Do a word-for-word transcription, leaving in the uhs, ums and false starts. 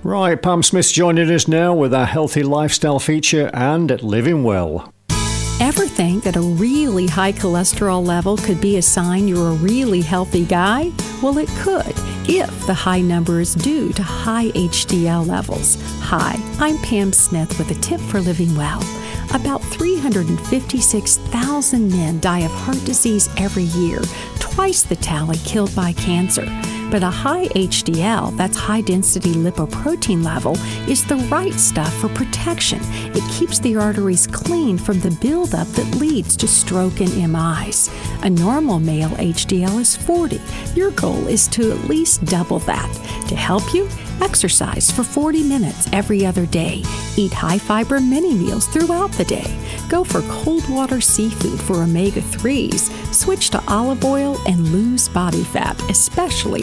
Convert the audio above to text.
Right, Pam Smith's joining us now with our healthy lifestyle feature and living well. Ever think that a really high cholesterol level could be a sign you're a really healthy guy? Well, it could, if the high number is due to high H D L levels. Hi, I'm Pam Smith with a tip for living well. About three hundred fifty-six thousand men die of heart disease every year, twice the tally killed by cancer. But a high H D L, that's high-density lipoprotein level, is the right stuff for protection. It keeps the arteries clean from the buildup that leads to stroke and M Is. A normal male H D L is forty. Your goal is to at least double that. To help you, exercise for forty minutes every other day. Eat high-fiber mini meals throughout the day. Go for cold water seafood for omega threes. Switch to olive oil and lose body fat, especially